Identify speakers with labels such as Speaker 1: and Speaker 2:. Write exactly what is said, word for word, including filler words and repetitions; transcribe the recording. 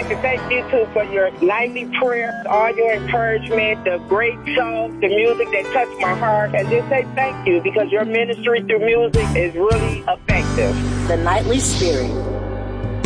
Speaker 1: like to thank you too for your nightly prayers, all your encouragement, the great songs, the music that touched my heart, and just say thank you because your ministry through music is really effective.
Speaker 2: The Nightly Spirit.